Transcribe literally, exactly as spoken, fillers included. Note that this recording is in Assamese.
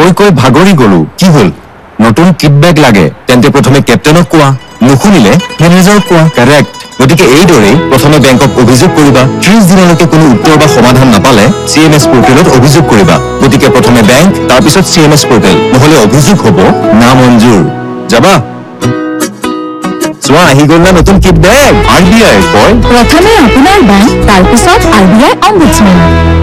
কৈ কৈ ভাগৰি গলো কি হল নতুন কিডবেক লাগে তেন্তে প্ৰথমে কেপ্টেনক কোৱা নুশুনিলে মেনেজাৰক কোৱা কাৰেক্ট গতিকে এইদৰেই প্ৰথমে বেংকক অভিযোগ কৰিবা ত্ৰিশ দিনলৈকে কোনো উত্তৰ বা সমাধান নাপালে চিএমএছ পোৰ্টেলত অভিযোগ কৰিবা গতিকে প্ৰথমে বেংক তাৰপিছত চিএমএছ পোৰ্টেল নহলে অভিযোগ হ'ব না মঞ্জুৰ যাবা চোৱা আহি গ'ল না নতুন কিডবেক আৰবিআই কয় প্ৰথমে আপোনাৰ বেংক তাৰপিছত আৰবিআই অম্বুডছমেন